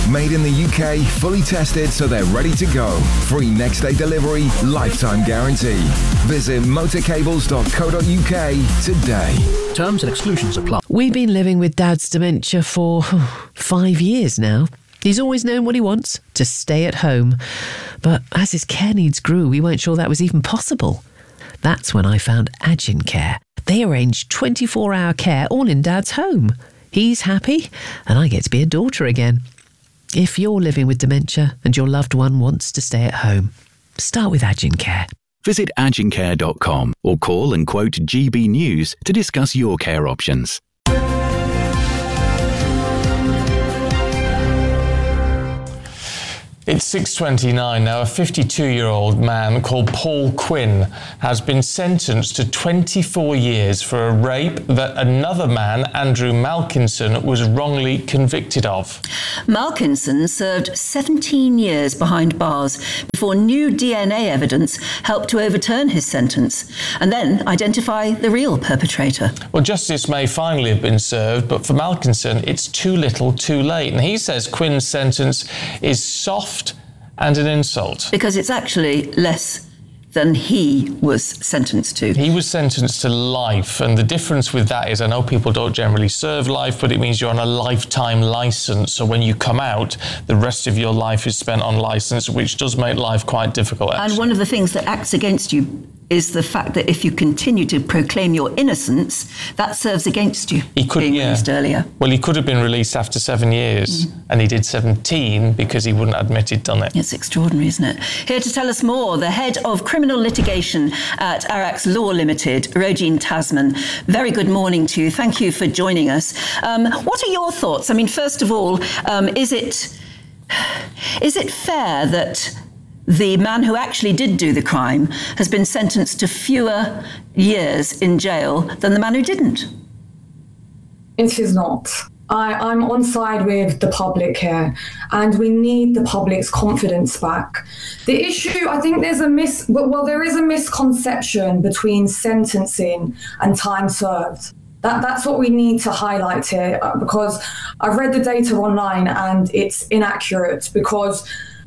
Made in the UK, fully tested so they're ready to go. Free next day delivery, lifetime guarantee. Visit motorcables.co.uk today. Terms and exclusions apply. We've been living with Dad's dementia for 5 years now. He's always known what he wants, to stay at home. But as his care needs grew, we weren't sure that was even possible. That's when I found Agincare. They arrange 24-hour care all in Dad's home. He's happy, and I get to be a daughter again. If you're living with dementia and your loved one wants to stay at home, start with Agincare. Visit agincare.com or call and quote GB News to discuss your care options. It's 6:29 now. A 52-year-old man called Paul Quinn has been sentenced to 24 years for a rape that another man, Andrew Malkinson, was wrongly convicted of. Malkinson served 17 years behind bars before new DNA evidence helped to overturn his sentence and then identify the real perpetrator. Well, justice may finally have been served, but for Malkinson, it's too little, too late. And he says Quinn's sentence is soft and an insult. Because it's actually less than he was sentenced to. He was sentenced to life, and the difference with that is I know people don't generally serve life, but it means you're on a lifetime licence. So when you come out, the rest of your life is spent on licence, which does make life quite difficult. And one of the things that acts against you is the fact that if you continue to proclaim your innocence, that serves against you. He could, being released earlier. Well, he could have been released after 7 years, and he did 17 because he wouldn't admit he'd done it. It's extraordinary, isn't it? Here to tell us more, the head of criminal litigation at Arax Law Limited, Rogin Tasman. Very good morning to you. Thank you for joining us. What are your thoughts? I mean, first of all, is it fair that the man who actually did do the crime has been sentenced to fewer years in jail than the man who didn't? It is not. I'm on side with the public here, and we need the public's confidence back. The issue, I think there is a misconception between sentencing and time served. That's what we need to highlight here, because I've read the data online and it's inaccurate, because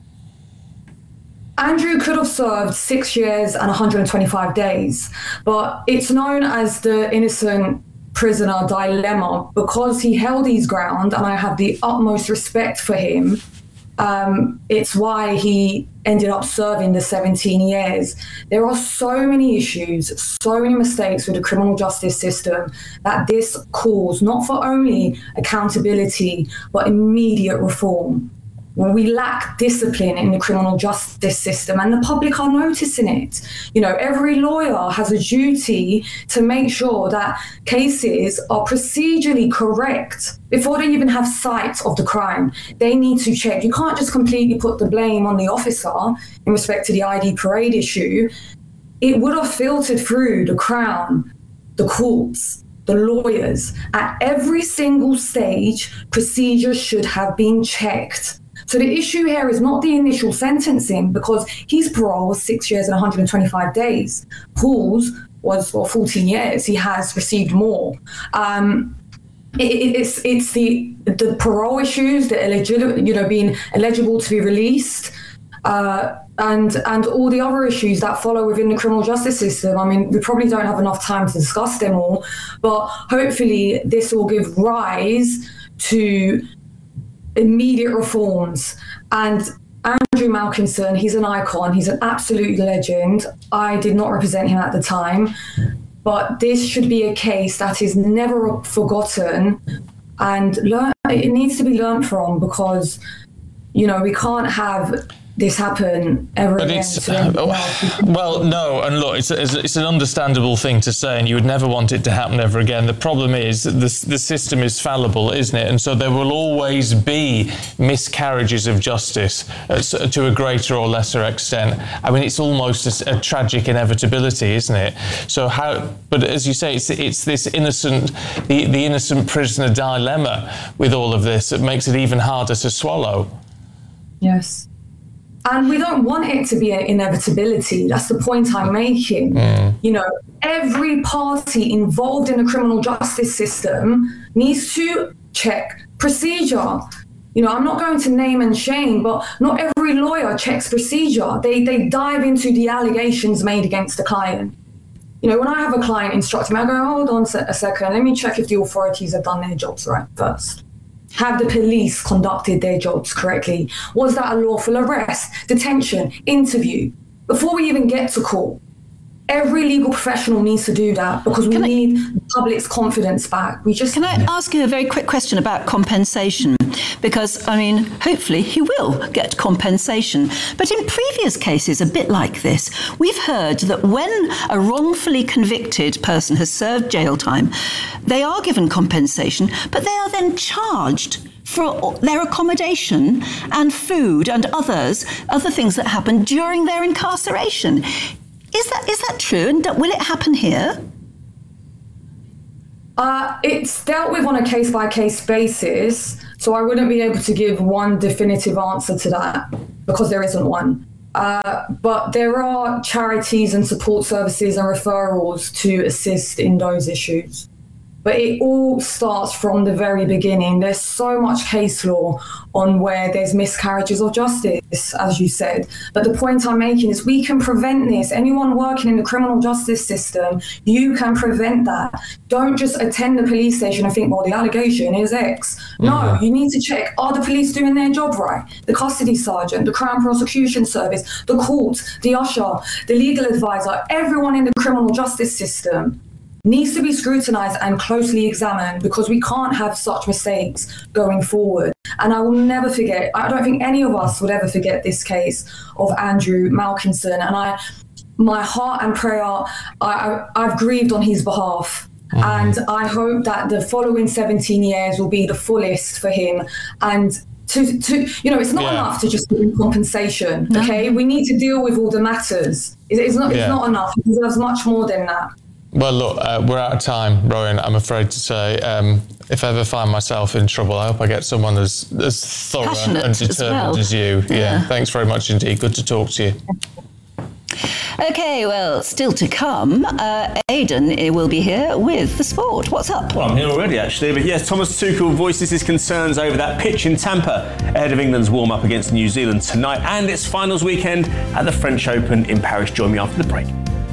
Andrew could have served 6 years and 125 days, but it's known as the innocent prisoner dilemma because he held his ground, and I have the utmost respect for him. It's why he ended up serving the 17 years. There are so many issues, so many mistakes with the criminal justice system that this calls not for only accountability, but immediate reform. When we lack discipline in the criminal justice system, and the public are noticing it. You know, every lawyer has a duty to make sure that cases are procedurally correct before they even have sight of the crime. They need to check. You can't just completely put the blame on the officer in respect to the ID parade issue. It would have filtered through the Crown, the courts, the lawyers. At every single stage, procedures should have been checked. So the issue here is not the initial sentencing, because his parole was 6 years and 125 days. Paul's was 14 years. He has received more. It's the parole issues, the being eligible to be released, and all the other issues that follow within the criminal justice system. I mean, we probably don't have enough time to discuss them all, but hopefully this will give rise to immediate reforms. And Andrew Malkinson, he's an icon, he's an absolute legend. I did not represent him at the time, but this should be a case that is never forgotten, and it needs to be learned from, because, you know, we can't have this happen ever again. Well, no, and look, it's an understandable thing to say, and you would never want it to happen ever again. The problem is that the system is fallible, isn't it? And so there will always be miscarriages of justice to a greater or lesser extent. I mean, it's almost a tragic inevitability, isn't it? So but as you say, it's this the innocent prisoner dilemma with all of this that makes it even harder to swallow. Yes. And we don't want it to be an inevitability. That's the point I'm making. You know, every party involved in the criminal justice system needs to check procedure. You know, I'm not going to name and shame, but not every lawyer checks procedure. They dive into the allegations made against the client. You know, when I have a client instructing me, I go, hold on a second, let me check if the authorities have done their jobs right first. Have the police conducted their jobs correctly? Was that a lawful arrest, detention, interview? Before we even get to court, every legal professional needs to do that because we need the public's confidence back. Can I ask you a very quick question about compensation? Because, I mean, hopefully he will get compensation. But in previous cases, a bit like this, we've heard that when a wrongfully convicted person has served jail time, they are given compensation, but they are then charged for their accommodation and food and other things that happen during their incarceration. Is that true? And will it happen here? It's dealt with on a case-by-case basis, so I wouldn't be able to give one definitive answer to that because there isn't one. But there are charities and support services and referrals to assist in those issues. But it all starts from the very beginning. There's so much case law on where there's miscarriages of justice, as you said. But the point I'm making is we can prevent this. Anyone working in the criminal justice system, you can prevent that. Don't just attend the police station and think, well, the allegation is X. No, you need to check, are the police doing their job right? The custody sergeant, the Crown Prosecution Service, the court, the usher, the legal advisor, everyone in the criminal justice system needs to be scrutinised and closely examined because we can't have such mistakes going forward. And I will never forget, I don't think any of us would ever forget this case of Andrew Malkinson. And my heart and prayer, I've grieved on his behalf. And I hope that the following 17 years will be the fullest for him. And to you know, it's not enough to just give him compensation, okay? We need to deal with all the matters. It's not enough. There's much more than that. Well, look, we're out of time, Rowan, I'm afraid to say. If I ever find myself in trouble, I hope I get someone as thorough passionate and determined as you. Yeah, thanks very much indeed. Good to talk to you. OK, well, still to come, Aidan will be here with the sport. What's up? Well, I'm here already, actually. But yes, Thomas Tuchel voices his concerns over that pitch in Tampa ahead of England's warm-up against New Zealand tonight and its finals weekend at the French Open in Paris. Join me after the break.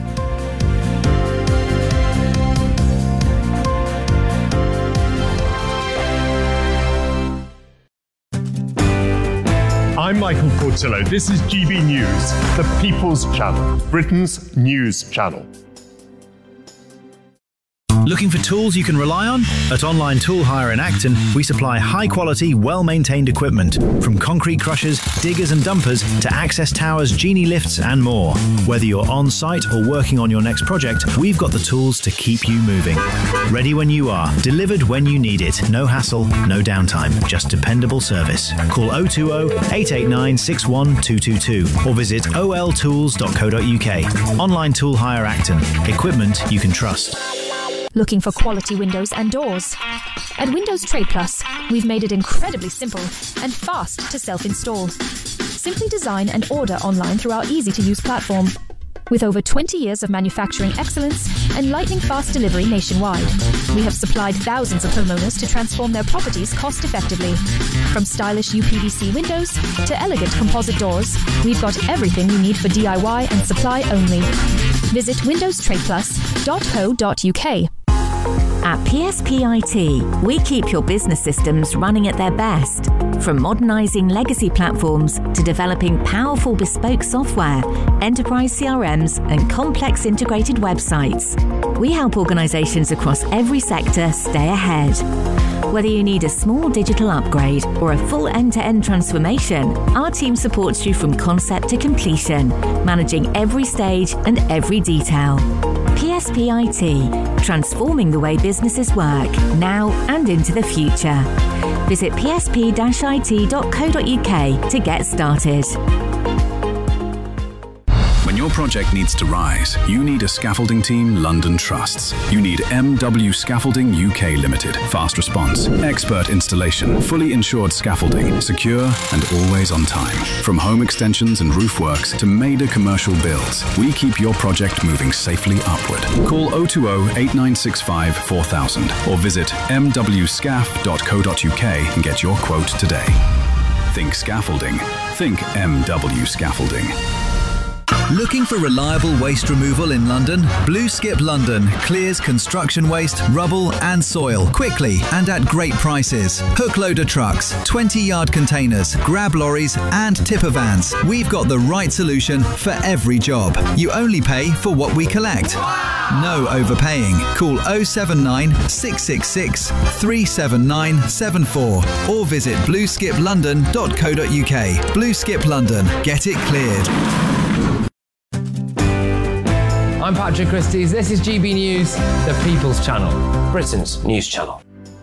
I'm Michael Portillo. This is GB News, the People's Channel, Britain's news channel. Looking for tools you can rely on? At Online Tool Hire in Acton, we supply high-quality, well-maintained equipment, from concrete crushers, diggers and dumpers to access towers, genie lifts and more. Whether you're on-site or working on your next project, we've got the tools to keep you moving. Ready when you are, delivered when you need it. No hassle, no downtime, just dependable service. Call 020-889-61222 or visit oltools.co.uk. Online Tool Hire Acton. Equipment you can trust. Looking for quality windows and doors? At Windows Trade Plus, we've made it incredibly simple and fast to self-install. Simply design and order online through our easy-to-use platform. With over 20 years of manufacturing excellence and lightning-fast delivery nationwide, we have supplied thousands of homeowners to transform their properties cost-effectively. From stylish UPVC windows to elegant composite doors, we've got everything you need for DIY and supply only. Visit windowstradeplus.co.uk. At PSP IT, we keep your business systems running at their best. From modernising legacy platforms to developing powerful bespoke software, enterprise CRMs and complex integrated websites, we help organisations across every sector stay ahead. Whether you need a small digital upgrade or a full end-to-end transformation, our team supports you from concept to completion, managing every stage and every detail. PSP IT, transforming the way businesses work, now and into the future. Visit psp-it.co.uk to get started. When you're your project needs to rise, you need a scaffolding team London trusts. You need MW Scaffolding UK Limited. Fast response, expert installation, fully insured scaffolding, secure and always on time. From home extensions and roof works to major commercial builds, we keep your project moving safely upward. Call 020 8965 4000 or visit mwscaf.co.uk and get your quote today. Think scaffolding. Think MW Scaffolding. Looking for reliable waste removal in London? Blue Skip London clears construction waste, rubble and soil quickly and at great prices. Hook loader trucks, 20-yard containers, grab lorries and tipper vans. We've got the right solution for every job. You only pay for what we collect. No overpaying. Call 079 666 37974 or visit blueskiplondon.co.uk. Blue Skip London. Get it cleared. I'm Patrick Christys. This is GB News, the People's Channel, Britain's news channel.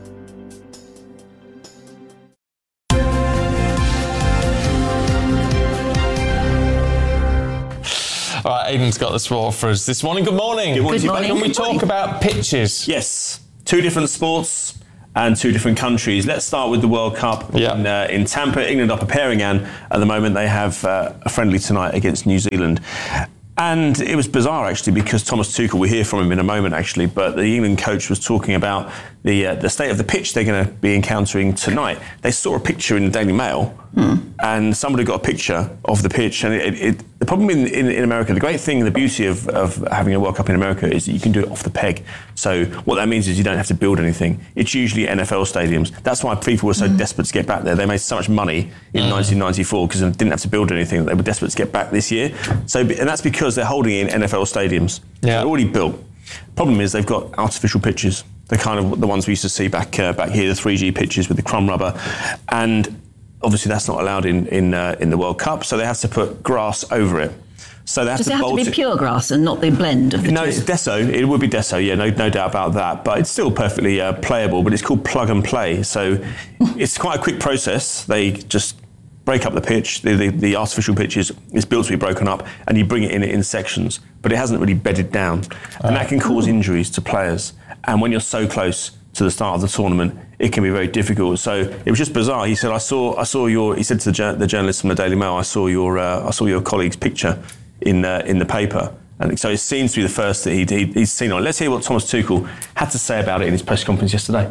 All right, Aidan's got the sport for us this morning. Good morning. Good morning. Can we talk about pitches? Yes. 2 different sports and 2 different countries. Let's start with the World Cup in Tampa. England are preparing, and at the moment they have a friendly tonight against New Zealand. And it was bizarre, actually, because Thomas Tuchel, we'll hear from him in a moment, actually, but the England coach was talking about the state of the pitch they're going to be encountering tonight. They saw a picture in the Daily Mail, and somebody got a picture of the pitch. And the problem in America, the great thing, the beauty of having a World Cup in America is that you can do it off the peg. So what that means is you don't have to build anything. It's usually NFL stadiums. That's why people were so desperate to get back there. They made so much money in 1994 because they didn't have to build anything. They were desperate to get back this year. And that's because they're holding in NFL stadiums. Yeah. They're already built. Problem is they've got artificial pitches. They're kind of the ones we used to see back here, the 3G pitches with the crumb rubber. And obviously that's not allowed in the World Cup, so they have to put grass over it. So they have Does it have to be pure grass and not the blend of the two? No, it's Deso. It would be Deso, yeah, no doubt about that. But it's still perfectly playable, but it's called plug and play. So it's quite a quick process. They just break up the pitch. The artificial pitch is built to be broken up, and you bring it in sections. But it hasn't really bedded down. And that can cause injuries to players. And when you're so close to the start of the tournament, it can be very difficult. So it was just bizarre. He said, I saw your, he said to the journalist from the Daily Mail, I saw your colleague's picture in the paper. And so it seems to be the first that he's seen on it. Let's hear what Thomas Tuchel had to say about it in his press conference yesterday.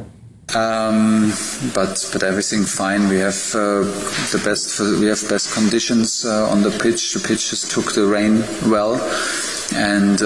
But everything fine. We have best conditions on the pitch. The pitches took the rain well, and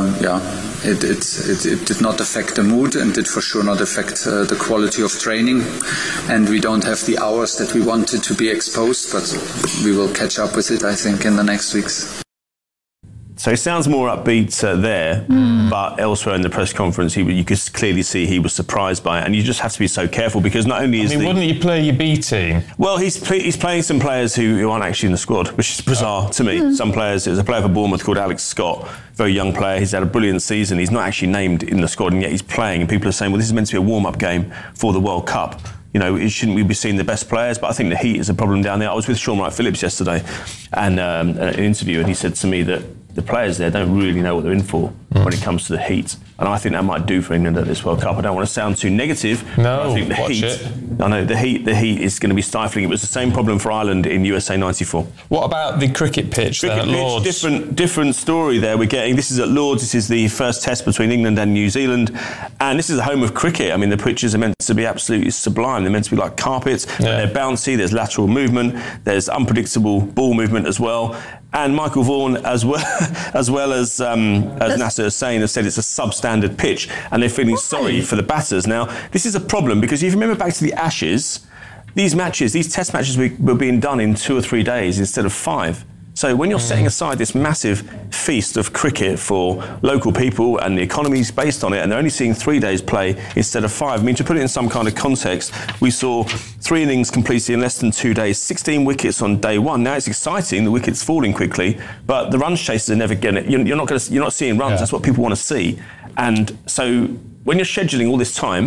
it did not affect the mood, and did for sure not affect the quality of training. And we don't have the hours that we wanted to be exposed, but we will catch up with it, I think, in the next weeks. So it sounds more upbeat there, but elsewhere in the press conference, you could clearly see he was surprised by it. And you just have to be so careful because not only wouldn't you play your B team? Well, he's playing some players who aren't actually in the squad, which is bizarre to me. Some players, there's a player for Bournemouth called Alex Scott, very young player. He's had a brilliant season. He's not actually named in the squad, and yet he's playing. And people are saying, well, this is meant to be a warm-up game for the World Cup. You know, shouldn't we be seeing the best players? But I think the heat is a problem down there. I was with Sean Wright-Phillips yesterday and an interview, and he said to me that the players there don't really know what they're in for when it comes to the heat. And I think that might do for England at this World Cup. I don't want to sound too negative. No, I think the heat is going to be stifling. It was the same problem for Ireland in USA 94. What about the cricket pitch then at Lords? Different story there. This is at Lords. This is the first test between England and New Zealand. And this is the home of cricket. I mean, the pitches are meant to be absolutely sublime. They're meant to be like carpets. They're bouncy. There's lateral movement. There's unpredictable ball movement as well. And Michael Vaughan, as well as Nasser Hussain, have said it's a substandard pitch, and they're feeling sorry for the batters. Now, this is a problem because if you remember back to the Ashes, these test matches were being done in 2 or 3 days instead of 5. So when you're setting aside this massive feast of cricket for local people and the economy's based on it, and they're only seeing 3 days play instead of 5, I mean, to put it in some kind of context, we saw 3 innings completed in less than 2 days, 16 wickets on day 1. Now it's exciting, the wickets falling quickly, but the runs chasers are never getting it. You're not seeing runs. That's what people want to see. And so when you're scheduling all this time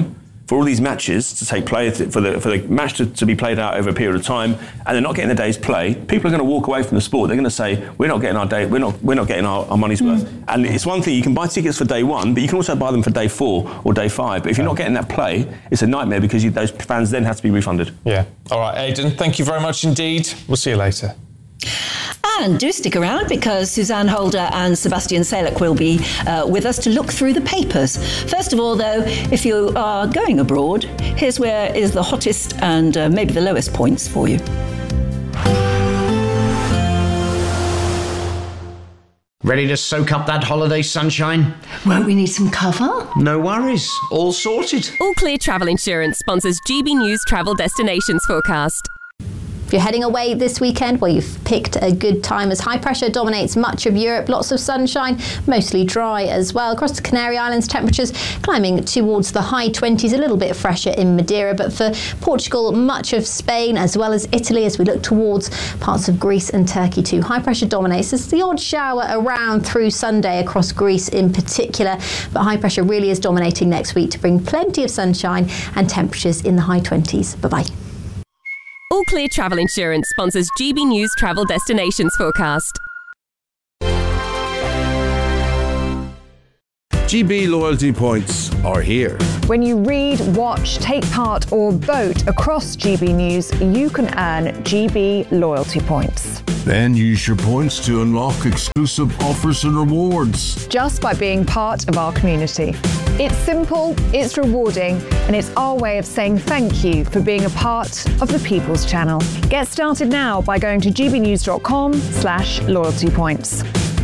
for all these matches to take place, for the match to be played out over a period of time, and they're not getting a day's play, people are going to walk away from the sport. They're going to say, we're not getting our money's worth. And it's one thing, you can buy tickets for day 1, but you can also buy them for day 4 or day 5. But if you're not getting that play, it's a nightmare because those fans then have to be refunded. Yeah. All right, Aidan, thank you very much indeed. We'll see you later. And do stick around because Suzanne Holder and Sebastian Salek will be with us to look through the papers. First of all, though, if you are going abroad, here's where is the hottest and maybe the lowest points for you. Ready to soak up that holiday sunshine? Won't we need some cover? No worries, all sorted. All Clear Travel Insurance sponsors GB News Travel Destinations Forecast. If you're heading away this weekend, well, you've picked a good time as high pressure dominates much of Europe. Lots of sunshine, mostly dry as well. Across the Canary Islands, temperatures climbing towards the high 20s, a little bit fresher in Madeira. But for Portugal, much of Spain, as well as Italy, as we look towards parts of Greece and Turkey too. High pressure dominates. There's the odd shower around through Sunday across Greece in particular. But high pressure really is dominating next week to bring plenty of sunshine and temperatures in the high 20s. Bye-bye. All Clear Travel Insurance sponsors GB News Travel Destinations Forecast. GB loyalty points are here. When you read, watch, take part or vote across GB News, you can earn GB loyalty points. Then use your points to unlock exclusive offers and rewards. Just by being part of our community. It's simple, it's rewarding, and it's our way of saying thank you for being a part of the People's Channel. Get started now by going to gbnews.com/loyalty points.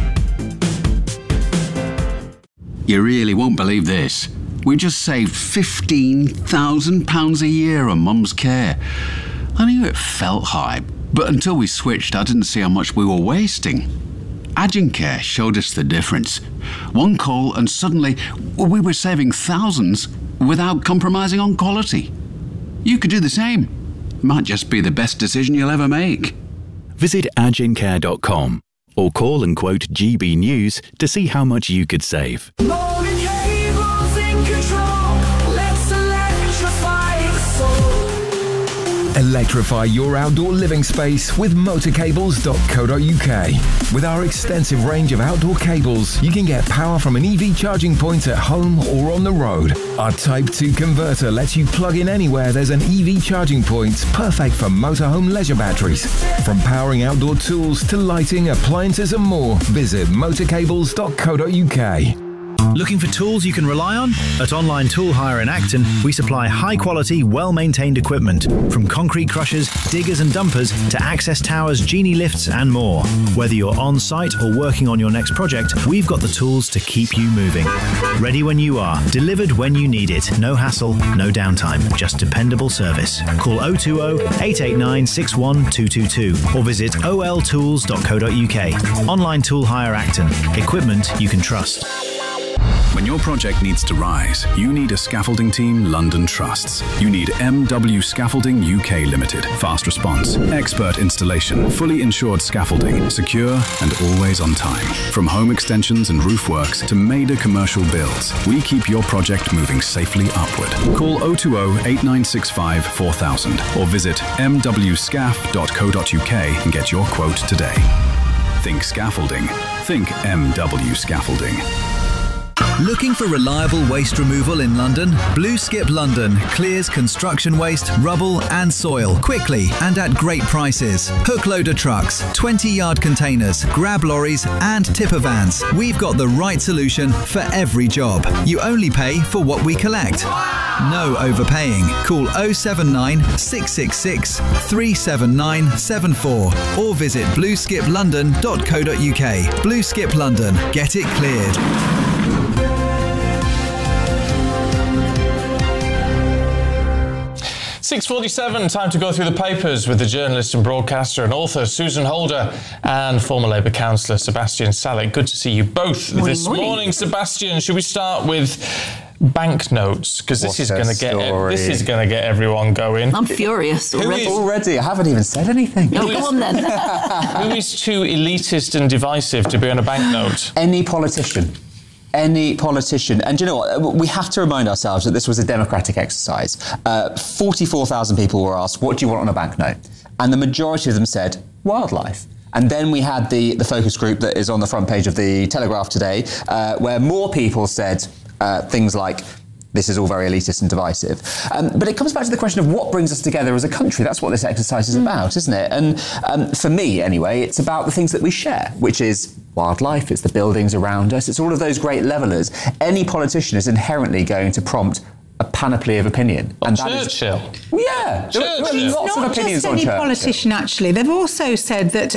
You really won't believe this. We just saved £15,000 a year on Mum's care. I knew it felt high, but until we switched, I didn't see how much we were wasting. Agencare showed us the difference. One call and suddenly we were saving thousands without compromising on quality. You could do the same. Might just be the best decision you'll ever make. Visit agencare.com or call and quote GB News to see how much you could save. Electrify your outdoor living space with motorcables.co.uk. With our extensive range of outdoor cables, you can get power from an EV charging point at home or on the road. Our Type 2 converter lets you plug in anywhere there's an EV charging point, perfect for motorhome leisure batteries. From powering outdoor tools to lighting, appliances and more, visit motorcables.co.uk. Looking for tools you can rely on? At Online Tool Hire in Acton, we supply high-quality, well-maintained equipment, from concrete crushers, diggers and dumpers to access towers, genie lifts and more. Whether you're on-site or working on your next project, we've got the tools to keep you moving. Ready when you are, delivered when you need it. No hassle, no downtime, just dependable service. Call 020-889-61222 or visit oltools.co.uk. Online Tool Hire Acton. Equipment you can trust. When your project needs to rise, you need a scaffolding team London trusts. You need MW Scaffolding UK Limited. Fast response, expert installation, fully insured scaffolding, secure and always on time. From home extensions and roof works to major commercial builds, we keep your project moving safely upward. Call 020-8965 4000 or visit mwscaf.co.uk and get your quote today. Think scaffolding. Think MW Scaffolding. Looking for reliable waste removal in London? Blue Skip London clears construction waste, rubble and soil quickly and at great prices. Hook loader trucks, 20-yard containers, grab lorries and tipper vans. We've got the right solution for every job. You only pay for what we collect. No overpaying. Call 079 666 37974 or visit blueskiplondon.co.uk. Blue Skip London. Get it cleared. 6:47, time to go through the papers with the journalist and broadcaster and author Susan Holder and former Labour councillor Sebastian Salek. Good to see you both this morning. Sebastian, should we start with banknotes? Because this is going to get everyone going. I'm furious already. I haven't even said anything. No, go on then. Who is too elitist and divisive to be on a banknote? Any politician. any politician, and you know what, we have to remind ourselves that this was a democratic exercise. 44,000 people were asked, what do you want on a banknote? And the majority of them said, wildlife. And then we had the focus group that is on the front page of the Telegraph today, where more people said things like, this is all very elitist and divisive. But it comes back to the question of what brings us together as a country. That's what this exercise is about, isn't it? And for me, anyway, it's about the things that we share, which is wildlife, it's the buildings around us, it's all of those great levelers. Any politician is inherently going to prompt a panoply of opinion. And Churchill. Yeah, there are lots of opinions on Churchill. Not just any politician, actually. They've also said that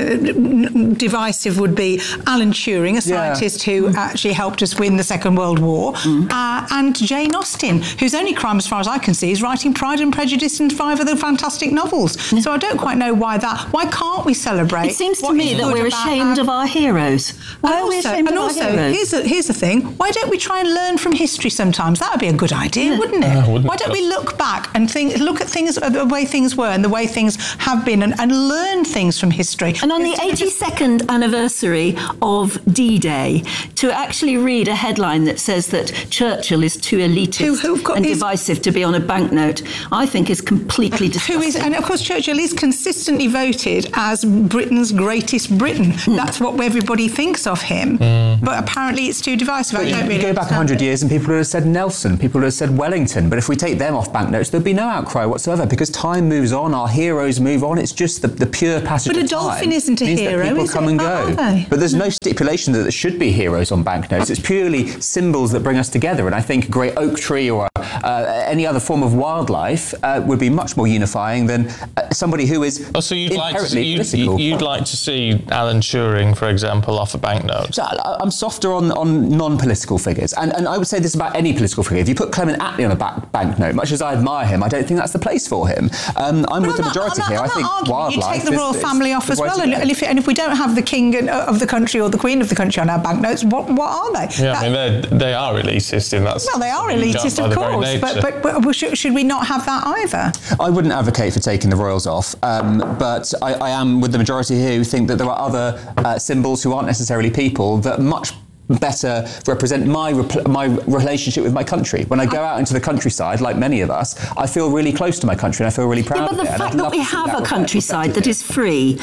divisive would be Alan Turing, a scientist who actually helped us win the Second World War, and Jane Austen, whose only crime, as far as I can see, is writing Pride and Prejudice and 5 other fantastic novels. So I don't quite know why can't we celebrate? It seems to me that we're ashamed of our heroes. Why are we ashamed of our heroes? Here's the thing. Why don't we try and learn from history sometimes? That would be a good idea. Wouldn't it? Why don't we look back and look at things, the way things were and the way things have been, and learn things from history? And on the 82nd anniversary of D-Day, to actually read a headline that says that Churchill is too elitist and divisive to be on a banknote, I think is completely disgusting. And of course, Churchill is consistently voted as Britain's greatest Briton. That's what everybody thinks of him. But apparently it's too divisive. I don't really go back 100 years and people would have said Nelson, people would have said Wellington, but if we take them off banknotes, there'd be no outcry whatsoever because time moves on, our heroes move on. It's just the pure passage of time. But a dolphin isn't a hero, people is come it? and go. But there's no stipulation that there should be heroes on banknotes. It's purely symbols that bring us together. And I think a great oak tree or any other form of wildlife would be much more unifying than somebody who is inherently political. You'd like to see Alan Turing, for example, off a banknote? So I'm softer on non-political figures. And I would say this about any political figure. If you put Clement Attlee on a banknote, much as I admire him, I don't think that's the place for him. I'm with the majority here. I think wildlife. You take the royal family off as well, and if we don't have the king of the country or the queen of the country on our banknotes, what are they? Yeah, I mean they are elitist in that. Well, they are elitist, of course, but should we not have that either? I wouldn't advocate for taking the royals off, but I am with the majority here who think that there are other symbols who aren't necessarily people that much better represent my relationship with my country. When I go out into the countryside, like many of us, I feel really close to my country and I feel really proud of it. But the fact that we have a countryside that is free,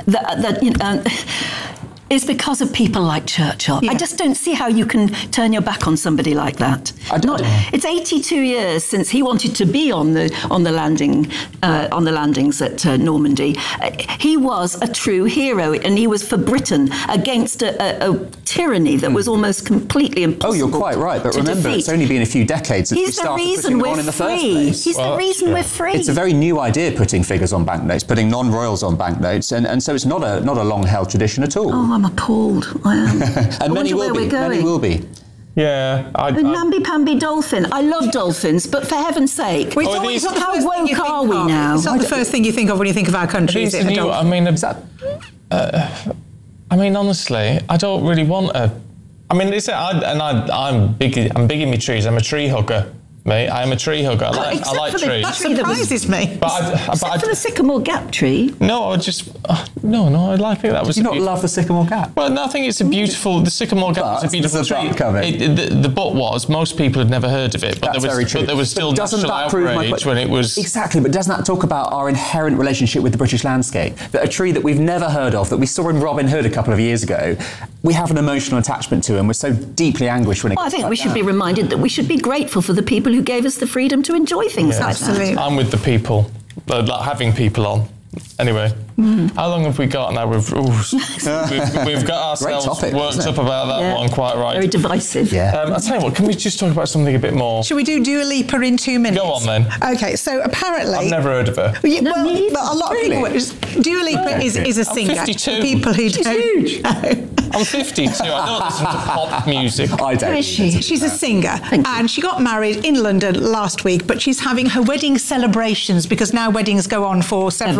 is because of people like Churchill. Yeah. I just don't see how you can turn your back on somebody like that. It's 82 years since he wanted to be on the landings at Normandy. He was a true hero, and he was for Britain against a tyranny that was almost completely impossible. Oh, you're quite right. But remember, it's only been a few decades since we started putting them on in the first place. He's the reason we're free. It's a very new idea, putting figures on banknotes, putting non-royals on banknotes, and so it's not a long-held tradition at all. Oh, I'm appalled. I am. And many will be. Many will be. Yeah. Namby-pamby dolphin. I love dolphins, but for heaven's sake, how woke are we now? It's not the first thing you think of when you think of our country, is it? I mean, honestly, I don't really want a. I mean, I'm big in my trees. I'm a tree hugger. Mate, I am a tree hugger. I like trees. That surprises me. Except for the Sycamore Gap tree. No, I just... No, I think that was... Do you not love the Sycamore Gap? Well, no, I think it's a beautiful... The Sycamore Gap is a beautiful tree. The but was, most people had never heard of it, but there was still national outrage when it was... Exactly, but doesn't that talk about our inherent relationship with the British landscape? That a tree that we've never heard of, that we saw in Robin Hood a couple of years ago, we have an emotional attachment to, and we're so deeply anguished when it I think we should be reminded that we should be grateful for the people who gave us the freedom to enjoy things like that. I'm with the people, like having people on. Anyway, how long have we got now? We've got ourselves worked up about that one, quite right. Very divisive. I'll tell you what, can we just talk about something a bit more? Should we do Dua Lipa in 2 minutes? Go on then. Okay, so apparently... I've never heard of her. Yeah, well, a lot of people... Dua Lipa is a singer. I'm 52. People who She's huge. I'm 52. I don't listen to pop music. I don't. Who is she? She's a singer. And she got married in London last week, but she's having her wedding celebrations because now weddings go on for several weeks.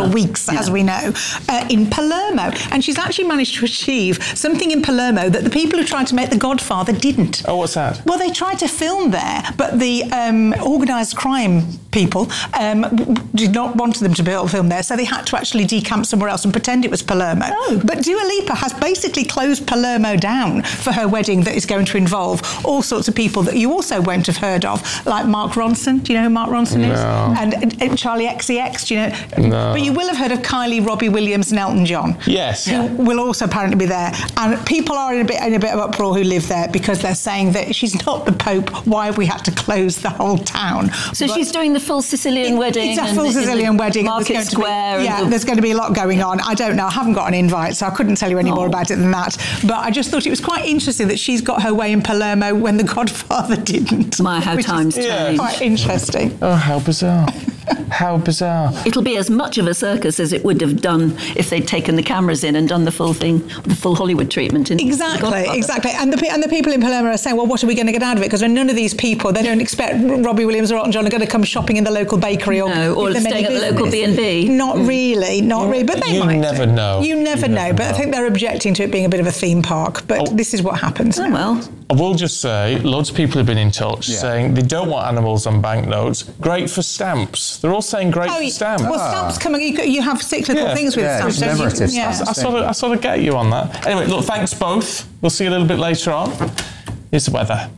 Banks, as we know, in Palermo. And she's actually managed to achieve something in Palermo that the people who tried to make The Godfather didn't. Oh, what's that? Well, they tried to film there, but the organised crime people did not want them to film there, so they had to actually decamp somewhere else and pretend it was Palermo. Oh. But Dua Lipa has basically closed Palermo down for her wedding that is going to involve all sorts of people that you also won't have heard of, like Mark Ronson. Do you know who Mark Ronson is? And Charlie XCX, do you know? No. But you will have heard of Kylie, Robbie Williams and Elton John. Yes. Who will also apparently be there. And people are in a bit of uproar who live there because they're saying that she's not the Pope, why have we had to close the whole town? So she's doing the full Sicilian wedding. It's a full Sicilian wedding. Market Square. There's going to be a lot going on. I don't know. I haven't got an invite, so I couldn't tell you any more about it than that. But I just thought it was quite interesting that she's got her way in Palermo when The Godfather didn't. How times change. Quite interesting. Oh, how bizarre. How bizarre. It'll be as much of a circus as it would have done if they'd taken the cameras in and done the full thing, the full Hollywood treatment. Exactly. And the people in Palermo are saying, well, what are we going to get out of it? Because none of these people, they don't expect Robbie Williams or Elton John are going to come shopping in the local bakery or staying at the local B&B. Not really. But they might. You never know. You never know. But I think they're objecting to it being a bit of a theme park. But this is what happens. Oh, well. I will just say, loads of people have been in touch saying they don't want animals on banknotes. Great for stamps. They're all saying great for stamps. Well, stamps coming. You have cyclical things with stamps. Commemorative stamps. I sort of get you on that. Anyway, look, thanks both. We'll see you a little bit later on. Here's the weather.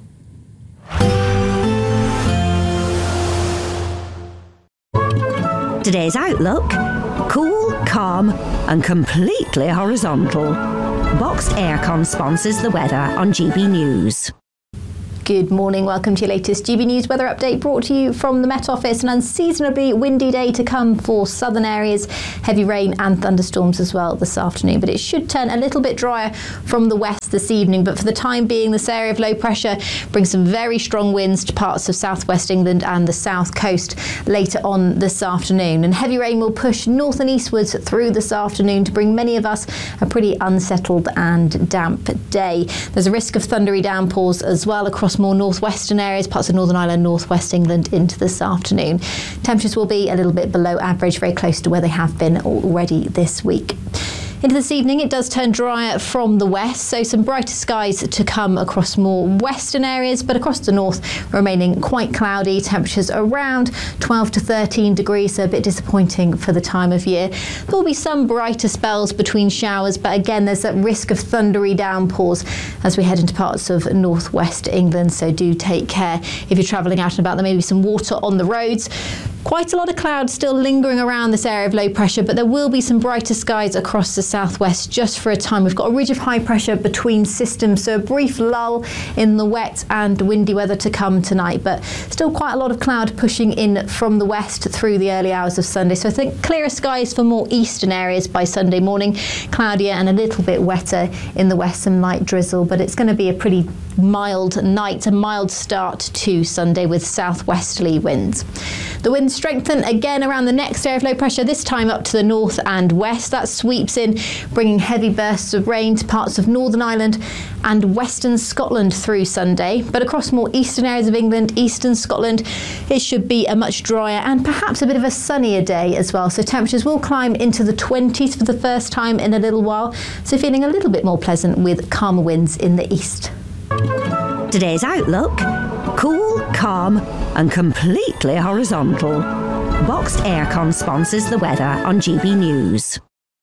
Today's outlook: cool, calm, and completely horizontal. Boxed Aircon sponsors the weather on GB News. Good morning, welcome to your latest GB News weather update brought to you from the Met Office. An unseasonably windy day to come for southern areas, heavy rain and thunderstorms as well this afternoon, but it should turn a little bit drier from the west this evening. But for the time being, this area of low pressure brings some very strong winds to parts of southwest England and the south coast later on this afternoon, and heavy rain will push north and eastwards through this afternoon to bring many of us a pretty unsettled and damp day. There's a risk of thundery downpours as well across more northwestern areas, parts of Northern Ireland, northwest England into this afternoon. Temperatures will be a little bit below average, very close to where they have been already this week. Into this evening, it does turn drier from the west, so some brighter skies to come across more western areas, but across the north remaining quite cloudy. Temperatures around 12 to 13 degrees, so a bit disappointing for the time of year. There will be some brighter spells between showers, but again, there's that risk of thundery downpours as we head into parts of northwest England, so do take care if you're travelling out and about. There may be some water on the roads. Quite a lot of clouds still lingering around this area of low pressure, but there will be some brighter skies across the southwest just for a time. We've got a ridge of high pressure between systems, so a brief lull in the wet and windy weather to come tonight, but still quite a lot of cloud pushing in from the west through the early hours of Sunday. So I think clearer skies for more eastern areas by Sunday morning, cloudier and a little bit wetter in the west, some light drizzle, but it's going to be a pretty mild night, a mild start to Sunday with southwesterly winds. The winds strengthen again around the next area of low pressure, this time up to the north and west. That sweeps in, bringing heavy bursts of rain to parts of Northern Ireland and western Scotland through Sunday. But across more eastern areas of England, eastern Scotland, it should be a much drier and perhaps a bit of a sunnier day as well. So temperatures will climb into the 20s for the first time in a little while. So feeling a little bit more pleasant with calmer winds in the east. Today's outlook: cool, calm, and completely horizontal. Boxed Aircon sponsors the weather on GB News.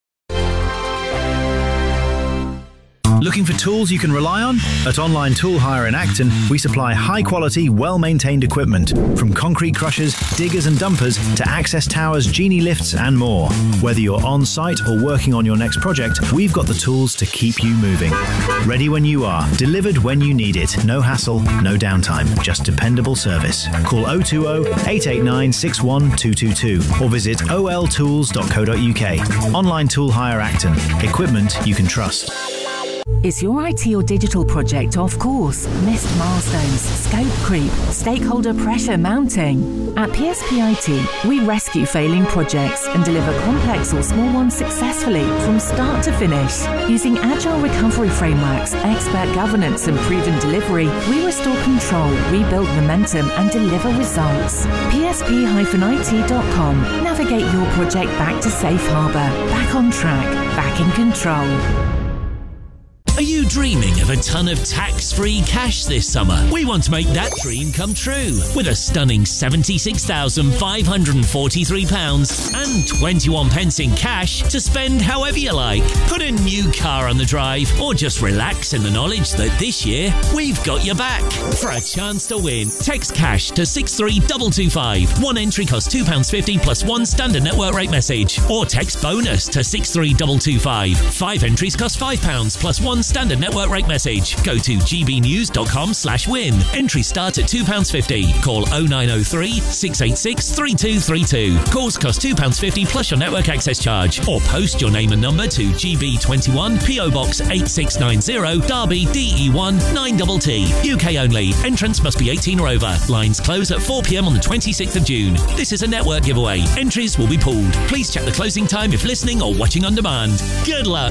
Looking for tools you can rely on? At Online Tool Hire in Acton, we supply high-quality, well-maintained equipment, from concrete crushers, diggers and dumpers to access towers, genie lifts and more. Whether you're on-site or working on your next project, we've got the tools to keep you moving. Ready when you are, delivered when you need it. No hassle, no downtime, just dependable service. Call 020-889-61222 or visit oltools.co.uk. Online Tool Hire Acton. Equipment you can trust. Is your IT or digital project off course? Missed milestones, scope creep, stakeholder pressure mounting? At PSPIT, we rescue failing projects and deliver complex or small ones successfully from start to finish. Using agile recovery frameworks, expert governance and proven delivery, we restore control, rebuild momentum and deliver results. PSP-IT.com. Navigate your project back to safe harbour, back on track, back in control. Are you dreaming of a ton of tax-free cash this summer? We want to make that dream come true with a stunning £76,543 and 21 pence in cash to spend however you like. Put a new car on the drive or just relax in the knowledge that this year we've got your back. For a chance to win, text cash to 63225. One entry costs £2.50 plus one standard network rate message. Or text bonus to 63225. 5 entries cost £5 plus one standard network rate message. Go to gbnews.com/win. Entries start at £2.50. Call 0903 686 3232. Calls cost £2.50 plus your network access charge. Or post your name and number to GB21 PO Box 8690 Derby DE1 9TT. UK only. Entrance must be 18 or over. Lines close at 4 p.m. on the 26th of June. This is a network giveaway. Entries will be pulled. Please check the closing time if listening or watching on demand. Good luck.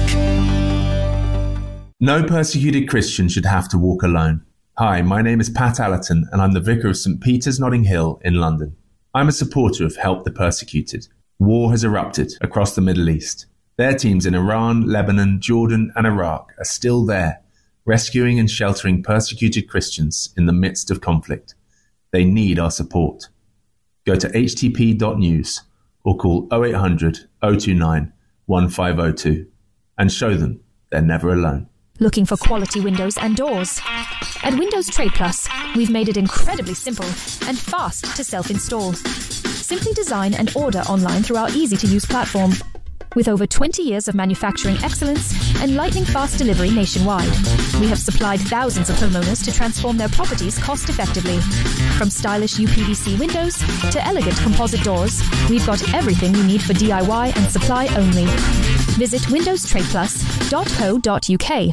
No persecuted Christian should have to walk alone. Hi, my name is Pat Allerton and I'm the Vicar of St Peter's Notting Hill in London. I'm a supporter of Help the Persecuted. War has erupted across the Middle East. Their teams in Iran, Lebanon, Jordan and Iraq are still there, rescuing and sheltering persecuted Christians in the midst of conflict. They need our support. Go to htp.news or call 0800 029 1502 and show them they're never alone. Looking for quality windows and doors? At Windows Trade Plus, we've made it incredibly simple and fast to self-install. Simply design and order online through our easy-to-use platform. With over 20 years of manufacturing excellence and lightning-fast delivery nationwide, we have supplied thousands of homeowners to transform their properties cost-effectively. From stylish UPVC windows to elegant composite doors, we've got everything you need for DIY and supply only. Visit windowstradeplus.co.uk.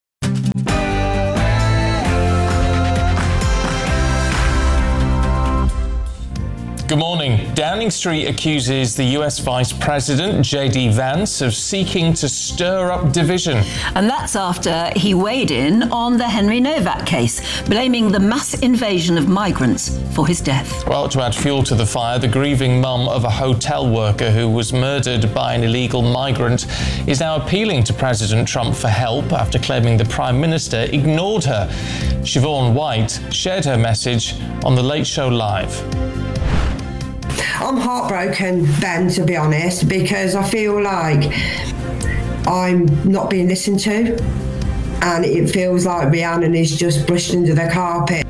Good morning. Downing Street accuses the US Vice President, J.D. Vance, of seeking to stir up division. And that's after he weighed in on the Henry Novak case, blaming the mass invasion of migrants for his death. Well, to add fuel to the fire, the grieving mum of a hotel worker who was murdered by an illegal migrant is now appealing to President Trump for help after claiming the Prime Minister ignored her. Siobhan White shared her message on The Late Show Live. I'm heartbroken, Ben, to be honest, because I feel like I'm not being listened to and it feels like Rhiannon is just brushed under the carpet.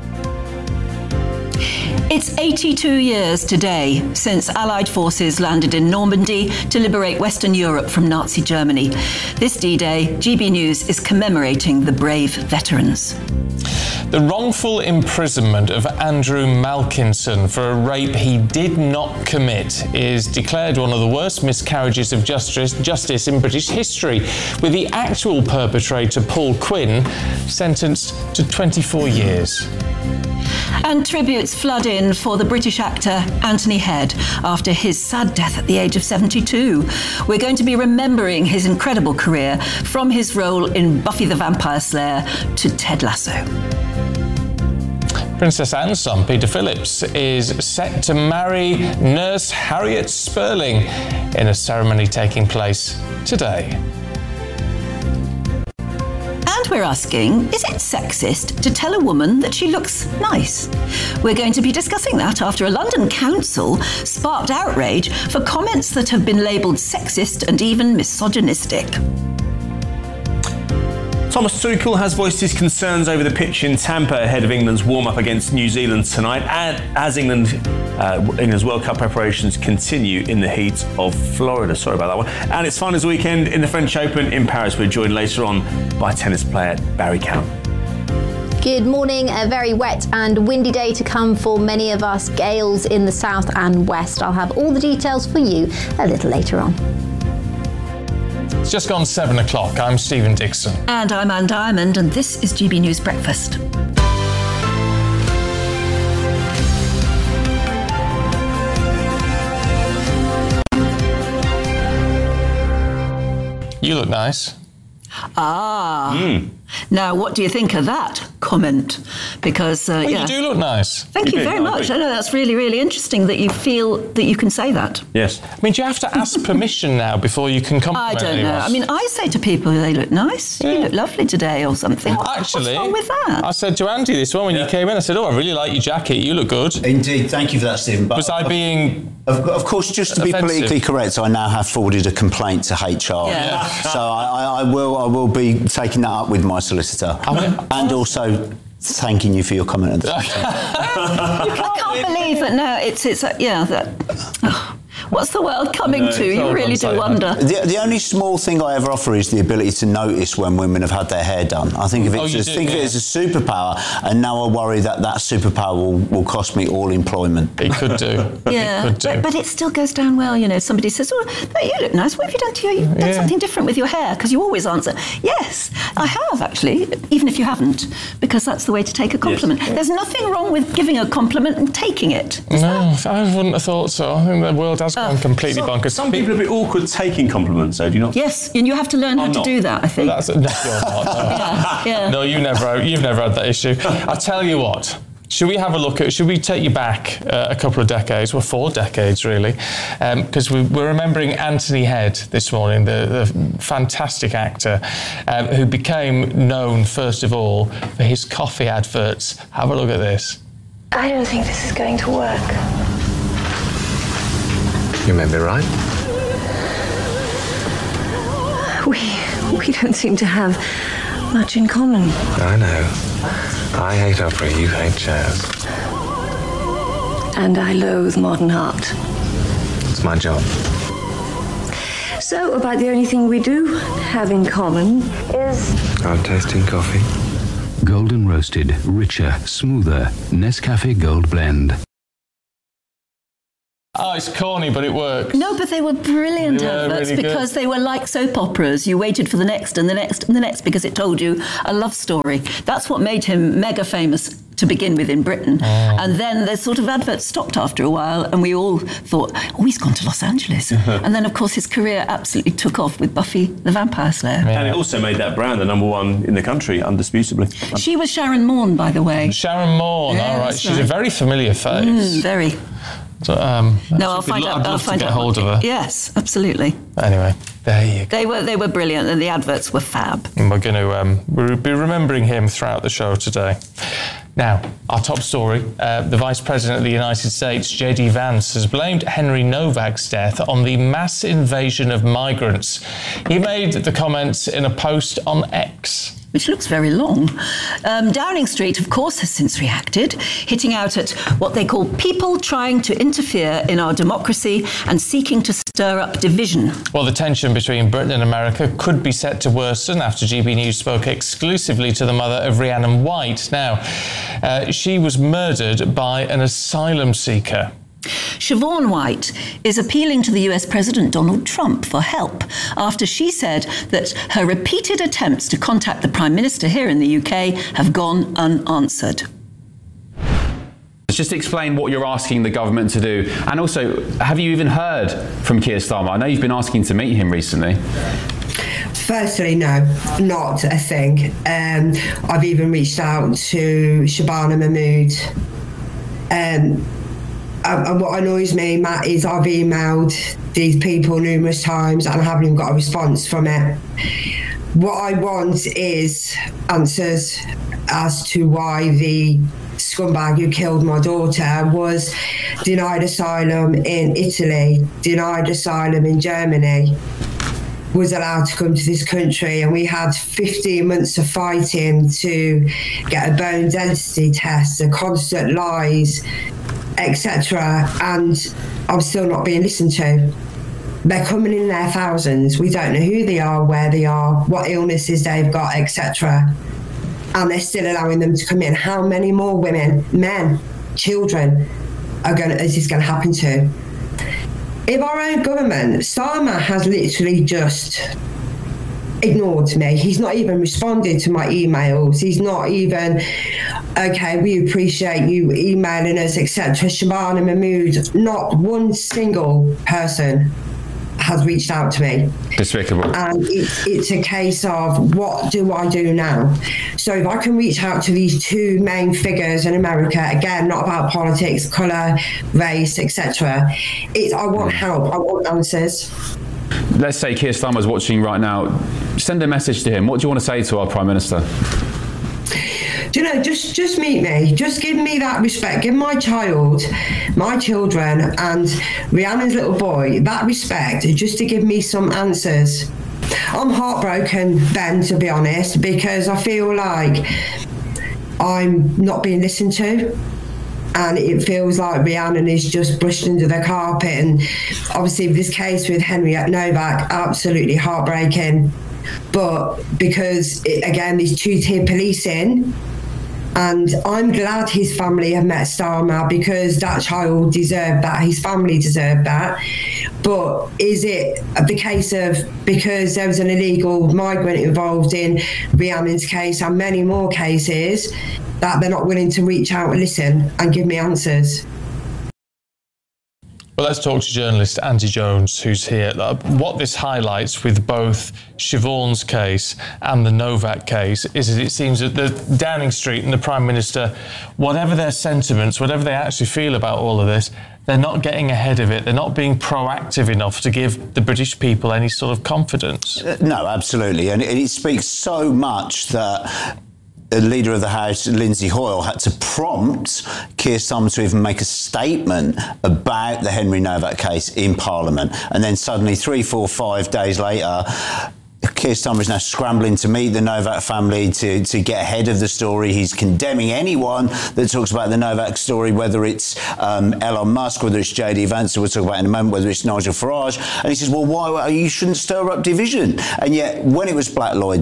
It's 82 years today since Allied forces landed in Normandy to liberate Western Europe from Nazi Germany. This D-Day, GB News is commemorating the brave veterans. The wrongful imprisonment of Andrew Malkinson for a rape he did not commit is declared one of the worst miscarriages of justice in British history, with the actual perpetrator, Paul Quinn, sentenced to 24 years. And tributes flood in for the British actor Anthony Head after his sad death at the age of 72. We're going to be remembering his incredible career from his role in Buffy the Vampire Slayer to Ted Lasso. Princess Anne's son, Peter Phillips, is set to marry nurse Harriet Sperling in a ceremony taking place today. And we're asking, is it sexist to tell a woman that she looks nice? We're going to be discussing that after a London council sparked outrage for comments that have been labelled sexist and even misogynistic. Thomas Tuchel has voiced his concerns over the pitch in Tampa ahead of England's warm-up against New Zealand tonight, and as England's World Cup preparations continue in the heat of Florida. Sorry about that one. And it's finals weekend in the French Open in Paris. We're joined later on by tennis player Barry Cowan. Good morning. A very wet and windy day to come for many of us. Gales in the south and west. I'll have all the details for you a little later on. It's just gone 7 o'clock. I'm Stephen Dixon. And I'm Anne Diamond, and this is GB News Breakfast. You look nice. Now, what do you think of that comment? Because, You do look nice. Thank you very much. I know that's really, really interesting that you feel that you can say that. Yes. I mean, do you have to ask permission now before you can compliment I don't anyone? know. I mean, I say to people, they look nice. You look lovely today or something. Actually, what's wrong with that? I said to Andy this one when you came in, I said, I really like your jacket. You look good. Indeed. Thank you for that, Stephen. But was I being... Of course, just to be politically correct, I now have forwarded a complaint to HR. Yeah. So I will be taking that up with my solicitor. And also thanking you for your comment at the same time. I can't believe that now what's the world coming to? You really do wonder. The only small thing I ever offer is the ability to notice when women have had their hair done. I think of it as a superpower, and now I worry that superpower will cost me all employment. It could do. Yeah, It could do. But it still goes down well. You know, somebody says, "Oh, you look nice. What have you done to you? You've done something different with your hair." Because you always answer, "Yes, I have actually," even if you haven't, because that's the way to take a compliment. Yes. There's nothing wrong with giving a compliment and taking it. No, I wouldn't have thought so. I think the world has gone completely bonkers. Some people are a bit awkward taking compliments, though, do you not? Yes, and you have to learn how to do that, I think. No, you're not. No. No, you've never had that issue. I tell you what. Should we have a look at? Should we take you back a couple of decades? Well, 4 decades really, because we're remembering Anthony Head this morning, the fantastic actor who became known first of all for his coffee adverts. Have a look at this. I don't think this is going to work. You may be right. We don't seem to have much in common. I know. I hate opera, you hate jazz. And I loathe modern art. It's my job. So, about the only thing we do have in common is... Our taste in coffee. Golden roasted, richer, smoother. Nescafe Gold Blend. Oh, it's corny, but it works. No, but they were brilliant adverts really because they were like soap operas. You waited for the next and the next and the next because it told you a love story. That's what made him mega famous to begin with in Britain. And then the sort of adverts stopped after a while and we all thought, oh, he's gone to Los Angeles. And then, of course, his career absolutely took off with Buffy the Vampire Slayer. And it also made that brand the #1 in the country, undisputably. She was Sharon Moore, by the way. Sharon Moore, all right. She's a very familiar face. Very. So, no, I'll find out. I'd love to get hold of her. Yes, absolutely. Anyway, there you go. They were brilliant, and the adverts were fab. And we're going to we'll be remembering him throughout the show today. Now, our top story: the Vice President of the United States, J.D. Vance, has blamed Henry Novak's death on the mass invasion of migrants. He made the comments in a post on X, which looks very long. Downing Street, of course, has since reacted, hitting out at what they call people trying to interfere in our democracy and seeking to stir up division. Well, the tension between Britain and America could be set to worsen after GB News spoke exclusively to the mother of Rhiannon White. Now, she was murdered by an asylum seeker. Siobhan White is appealing to the US President Donald Trump for help after she said that her repeated attempts to contact the Prime Minister here in the UK have gone unanswered. Just explain what you're asking the government to do. And also, have you even heard from Keir Starmer? I know you've been asking to meet him recently. Firstly, no, not a thing. I've even reached out to Shabana Mahmood. And what annoys me, Matt, is I've emailed these people numerous times and I haven't even got a response from it. What I want is answers as to why the scumbag who killed my daughter was denied asylum in Italy, denied asylum in Germany, was allowed to come to this country, and we had 15 months of fighting to get a bone density test, the constant lies, etc. And I'm still not being listened to. They're coming in their thousands. We don't know who they are, where they are, what illnesses they've got, etc. And they're still allowing them to come in. How many more women, men, children is this going to happen to? If our own government, Starmer has literally just ignored me. He's not even responded to my emails. He's not even, okay, we appreciate you emailing us, etc. Shabana Mahmood, not one single person has reached out to me. Despicable. And it's a case of, what do I do now? So if I can reach out to these two main figures in America, again, not about politics, colour, race, etc. I want help. I want answers. Let's say Keir Starmer's watching right now. Send a message to him. What do you want to say to our Prime Minister? Do you know, just meet me. Just give me that respect. Give my child, my children, and Rihanna's little boy that respect, just to give me some answers. I'm heartbroken, Ben, to be honest, because I feel like I'm not being listened to. And it feels like Rhiannon is just brushed under the carpet. And obviously, this case with Henry Novak, absolutely heartbreaking. But because, again, there's two-tier policing, and I'm glad his family have met Starmer, because that child deserved that, his family deserved that. But is it the case of, because there was an illegal migrant involved in Rhiannon's case and many more cases, that they're not willing to reach out and listen and give me answers? Well, let's talk to journalist Andy Jones, who's here. What this highlights with both Siobhan's case and the Novak case is that it seems that the Downing Street and the Prime Minister, whatever their sentiments, whatever they actually feel about all of this, they're not getting ahead of it. They're not being proactive enough to give the British people any sort of confidence. No, absolutely. And it speaks so much that the Leader of the House, Lindsay Hoyle, had to prompt Keir Starmer to even make a statement about the Henry Novak case in Parliament. And then suddenly, 3, 4, 5 days later, Keir Starmer is now scrambling to meet the Novak family to get ahead of the story. He's condemning anyone that talks about the Novak story, whether it's Elon Musk, whether it's JD Vance, who we'll talk about in a moment, whether it's Nigel Farage. And he says, well, why you shouldn't stir up division? And yet, when it was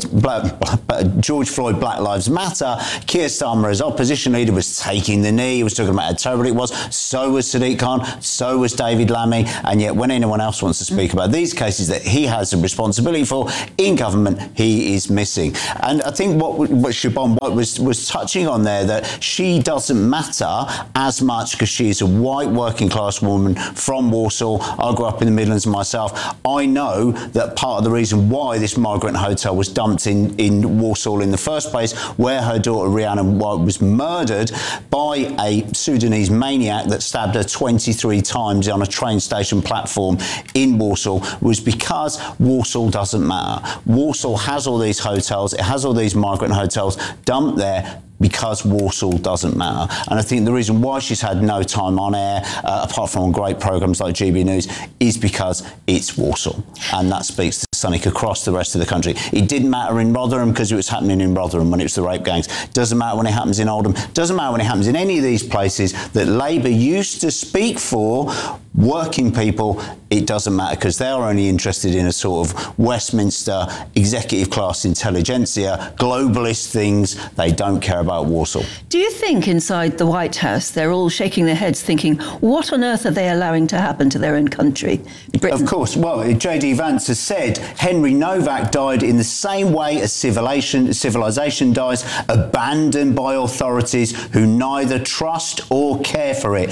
George Floyd Black Lives Matter, Keir Starmer, as opposition leader, was taking the knee. He was talking about how terrible it was. So was Sadiq Khan. So was David Lammy. And yet, when anyone else wants to speak about these cases that he has a responsibility for in government, he is missing. And I think what Siobhan was touching on there, that she doesn't matter as much because she's a white working class woman from Walsall. I grew up in the Midlands myself. I know that part of the reason why this migrant hotel was dumped in Walsall in the first place, where her daughter Rhiannon White was murdered by a Sudanese maniac that stabbed her 23 times on a train station platform in Walsall, was because Walsall doesn't matter. Walsall has all these hotels, it has all these migrant hotels dumped there because Walsall doesn't matter. And I think the reason why she's had no time on air, apart from on great programmes like GB News, is because it's Walsall. And that speaks to something across the rest of the country. It didn't matter in Rotherham because it was happening in Rotherham when it was the rape gangs. Doesn't matter when it happens in Oldham. Doesn't matter when it happens in any of these places that Labour used to speak for working people. It doesn't matter because they are only interested in a sort of Westminster executive class intelligentsia, globalist things. They don't care about Walsall. Do you think inside the White House they're all shaking their heads thinking, what on earth are they allowing to happen to their own country, Britain? Of course. Well, JD Vance has said Henry Novak died in the same way as civilization dies, abandoned by authorities who neither trust or care for it.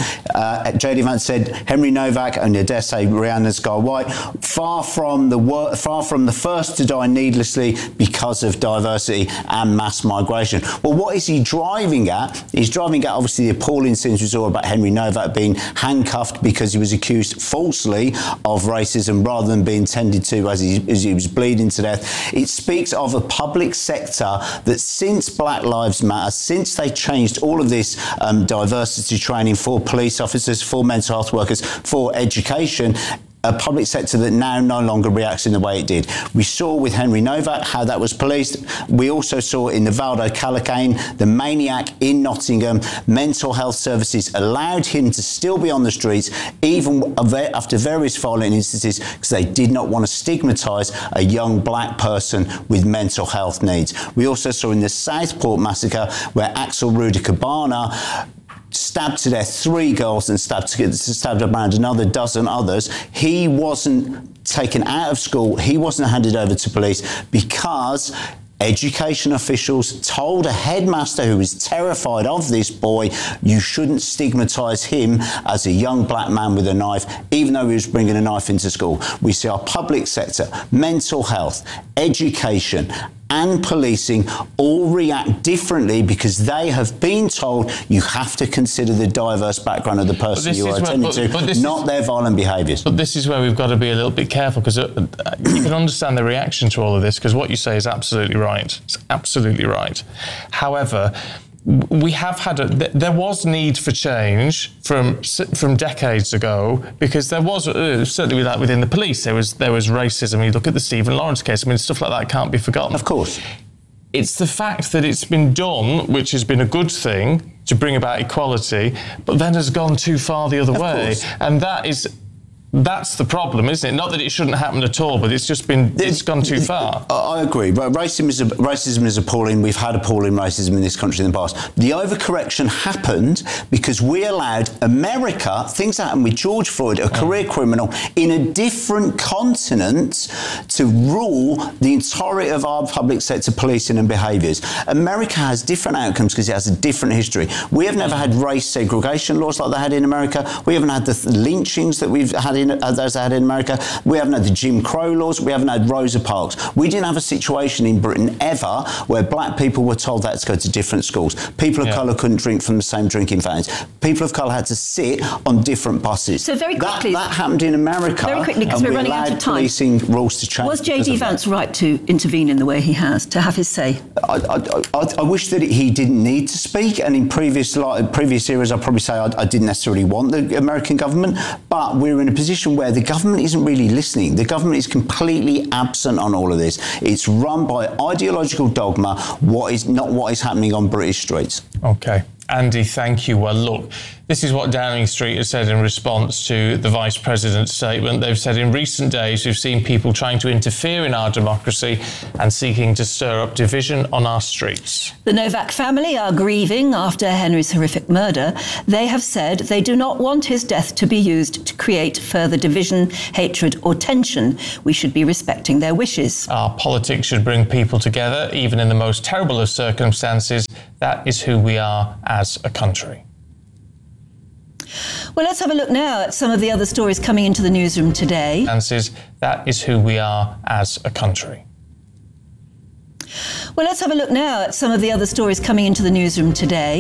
JD Vance said Henry Novak, and I dare say Rhiannon Sky White, far from the first to die needlessly because of diversity and mass migration. Well, what is he driving at? He's driving at, obviously, the appalling scenes we saw about Henry Novak being handcuffed because he was accused falsely of racism rather than being tended to as he was bleeding to death. It speaks of a public sector that since Black Lives Matter, since they changed all of this diversity training for police officers, for mental health workers, for education, a public sector that now no longer reacts in the way it did. We saw with Henry Novak how that was policed. We also saw in the Valdo Calacane, the maniac in Nottingham, mental health services allowed him to still be on the streets even after various violent instances because they did not want to stigmatise a young black person with mental health needs. We also saw in the Southport massacre where Axel Rudy Cabana stabbed to death 3 girls and stabbed around another dozen others. He wasn't taken out of school. He wasn't handed over to police because education officials told a headmaster who was terrified of this boy, you shouldn't stigmatise him as a young black man with a knife, even though he was bringing a knife into school. We see our public sector, mental health, education and policing all react differently because they have been told you have to consider the diverse background of the person you are attending to, not their violent behaviours. But this is where we've got to be a little bit careful, because you can understand the reaction to all of this, because what you say is absolutely right. It's absolutely right. However, we have had there was need for change from decades ago, because there was certainly with that within the police there was racism. You look at the Stephen Lawrence case. I mean, stuff like that can't be forgotten. Of course, it's the fact that it's been done, which has been a good thing to bring about equality, but then has gone too far the other way, and that's the problem, isn't it? Not that it shouldn't happen at all, but it's gone too far. I agree. Racism is appalling. We've had appalling racism in this country in the past. The overcorrection happened because we allowed America, things that happened with George Floyd, a career criminal, in a different continent to rule the entirety of our public sector policing and behaviours. America has different outcomes because it has a different history. We have never had race segregation laws like they had in America. We haven't had the lynchings that we've had in America. We haven't had the Jim Crow laws. We haven't had Rosa Parks. We didn't have a situation in Britain ever where black people were told they had to go to different schools. People of colour couldn't drink from the same drinking fountains. People of colour had to sit on different buses. So very quickly, that happened in America. Very quickly, because we're running out of time. Policing rules to change. Was J.D. Vance right to intervene in the way he has, to have his say? I wish that he didn't need to speak, and in previous eras I'd probably say I didn't necessarily want the American government, but we're in a position where the government isn't really listening. The government is completely absent on all of this. It's run by ideological dogma, what is happening on British streets. Okay. Andy, thank you. Well, look, this is what Downing Street has said in response to the Vice President's statement. They've said in recent days we've seen people trying to interfere in our democracy and seeking to stir up division on our streets. The Novak family are grieving after Henry's horrific murder. They have said they do not want his death to be used to create further division, hatred or tension. We should be respecting their wishes. Our politics should bring people together, even in the most terrible of circumstances. That is who we are as a country. Well, let's have a look now at some of the other stories coming into the newsroom today. That is who we are as a country. Well, let's have a look now at some of the other stories coming into the newsroom today.